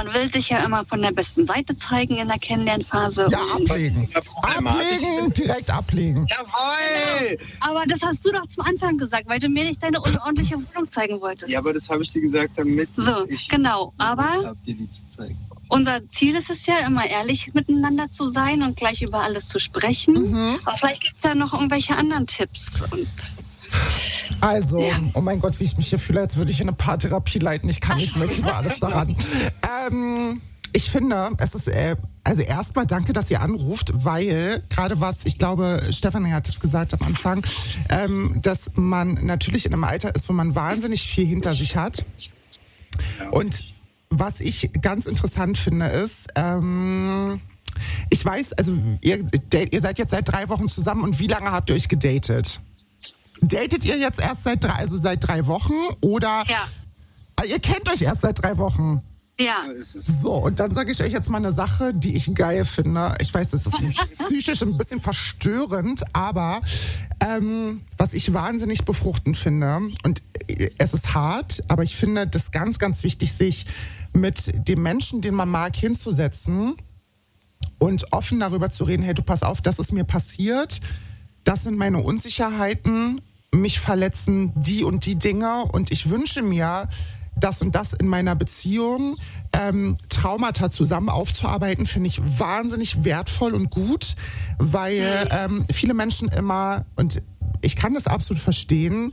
man will sich ja immer von der besten Seite zeigen in der Kennenlernphase. Ja, ablegen. Ablegen, direkt ablegen. Jawohl! Aber das hast du doch zum Anfang gesagt, weil du mir nicht deine unordentliche Wohnung zeigen wolltest. Ja, aber das habe ich dir gesagt, damit So, ich genau. Aber hab dir die zu zeigen. unser Ziel ist es ja, immer ehrlich miteinander zu sein und gleich über alles zu sprechen. Aber vielleicht gibt es da noch irgendwelche anderen Tipps. Und Also, Ja. oh mein Gott, wie ich mich hier fühle, als würde ich in eine Paartherapie leiten. Ich kann nicht mehr über alles daran. Ich finde, es ist, also erstmal danke, dass ihr anruft, weil gerade was, ich glaube, Stefanie hat es gesagt am Anfang, dass man natürlich in einem Alter ist, wo man wahnsinnig viel hinter sich hat. Und was ich ganz interessant finde, ist, ich weiß, also ihr seid jetzt seit 3 Wochen zusammen und wie lange habt ihr euch gedatet? Datet ihr jetzt erst seit 3 Wochen oder ihr kennt euch erst seit 3 Wochen? ja, So ist es. So, und dann sage ich euch jetzt mal eine Sache, die ich geil finde. Ich weiß, das ist psychisch ein bisschen verstörend, aber was ich wahnsinnig befruchtend finde, und es ist hart, aber ich finde das ganz, ganz wichtig, sich mit dem Menschen, den man mag, hinzusetzen und offen darüber zu reden, hey, du pass auf, das ist mir passiert, das sind meine Unsicherheiten, mich verletzen die und die Dinge und ich wünsche mir, das und das in meiner Beziehung, Traumata zusammen aufzuarbeiten, finde ich wahnsinnig wertvoll und gut, weil viele Menschen immer, und ich kann das absolut verstehen,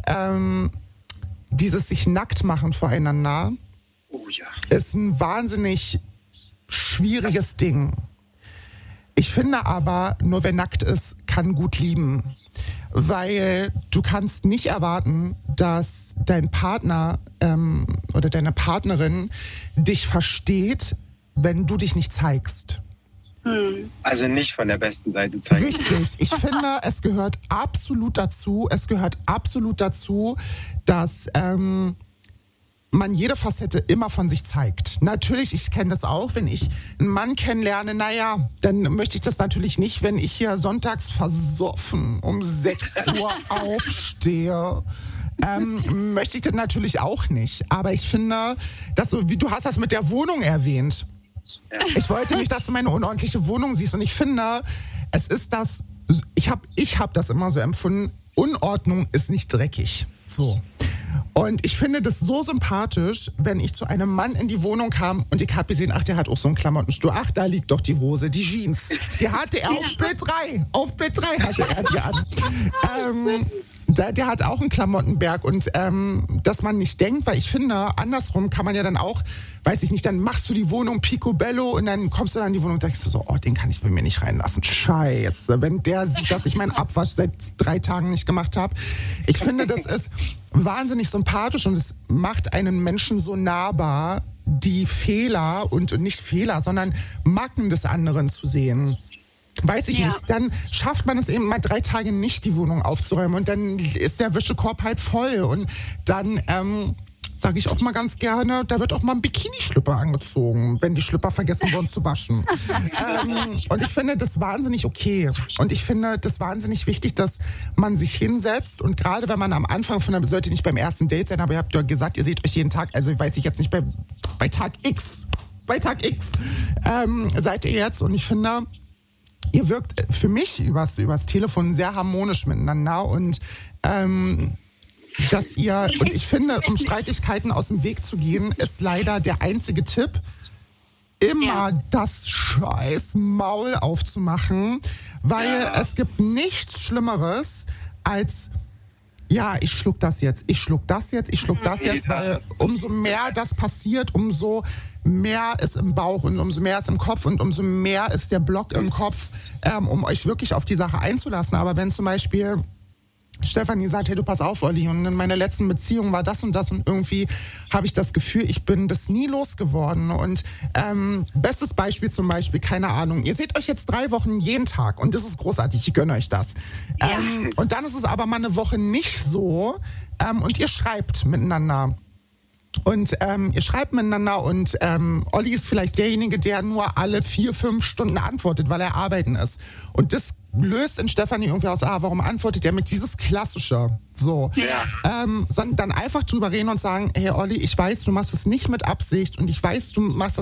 dieses sich nackt machen voreinander Oh ja. ist ein wahnsinnig schwieriges Ding. Ich finde aber, nur wer nackt ist, kann gut lieben. Weil du kannst nicht erwarten, dass dein Partner oder deine Partnerin dich versteht, wenn du dich nicht zeigst. Also nicht von der besten Seite zeigen. Richtig. Ich finde, es gehört absolut dazu, dass man jede Facette immer von sich zeigt. Natürlich, ich kenne das auch, wenn ich einen Mann kennenlerne, naja, dann möchte ich das natürlich nicht, wenn ich hier sonntags versoffen um 6 Uhr aufstehe. Möchte ich das natürlich auch nicht. Aber ich finde, dass du hast das mit der Wohnung erwähnt. Ich wollte nicht, dass du meine unordentliche Wohnung siehst. Und ich finde, es ist das, ich hab das immer so empfunden, Unordnung ist nicht dreckig. So. Und ich finde das so sympathisch, wenn ich zu einem Mann in die Wohnung kam und ich habe gesehen, ach, der hat auch so einen Klamottenstuhl. Ach, da liegt doch die Hose, die Jeans. Die hatte er auf Bild 3. Auf Bild 3 hatte er die an. Der hat auch einen Klamottenberg und dass man nicht denkt, weil ich finde, andersrum kann man ja dann auch, weiß ich nicht, dann machst du die Wohnung picobello und dann kommst du dann in die Wohnung und denkst du so, oh, den kann ich bei mir nicht reinlassen. Scheiße, wenn der sieht, dass ich meinen Abwasch seit 3 Tagen nicht gemacht habe. Ich finde, das ist wahnsinnig sympathisch und es macht einen Menschen so nahbar, die Fehler und nicht Fehler, sondern Macken des anderen zu sehen. Weiß ich nicht, dann schafft man es eben mal 3 Tage nicht, die Wohnung aufzuräumen und dann ist der Wäschekorb halt voll und dann sage ich auch mal ganz gerne, da wird auch mal ein Bikini-Schlüpper angezogen, wenn die Schlüpper vergessen wurden zu waschen. Und ich finde das wahnsinnig okay und ich finde das wahnsinnig wichtig, dass man sich hinsetzt und gerade wenn man am Anfang sollte nicht beim ersten Date sein, aber ihr habt ja gesagt, ihr seht euch jeden Tag, also weiß ich jetzt nicht, bei Tag X seid ihr jetzt und ich finde, ihr wirkt für mich übers Telefon sehr harmonisch miteinander und und ich finde, um Streitigkeiten aus dem Weg zu gehen, ist leider der einzige Tipp, immer das scheiß Maul aufzumachen, weil es gibt nichts Schlimmeres als ich schluck das jetzt, weil umso mehr das passiert, umso mehr ist im Bauch und umso mehr ist im Kopf und umso mehr ist der Block im Kopf, um euch wirklich auf die Sache einzulassen. Aber wenn zum Beispiel Stefanie sagt, hey, du pass auf, Olli, und in meiner letzten Beziehung war das und irgendwie habe ich das Gefühl, ich bin das nie losgeworden und bestes Beispiel zum Beispiel, keine Ahnung, ihr seht euch jetzt 3 Wochen jeden Tag und das ist großartig, ich gönne euch das. Und dann ist es aber mal eine Woche nicht so und ihr schreibt miteinander. Und ihr schreibt miteinander und Olli ist vielleicht derjenige, der nur alle 4-5 Stunden antwortet, weil er arbeiten ist. Und das löst in Stefanie irgendwie aus, warum antwortet der mit dieses Klassische? So. Sondern dann einfach drüber reden und sagen, hey Olli, ich weiß, du machst es nicht mit Absicht und ich weiß, du machst das